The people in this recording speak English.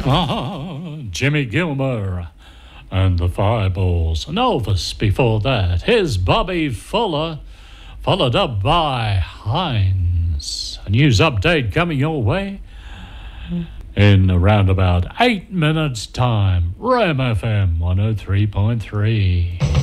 Jimmy Gilmer and the Fireballs. And Elvis before that. Here's Bobby Fuller, followed up by Hines. A news update coming your way in around about 8 minutes' time. Ram FM 103.3.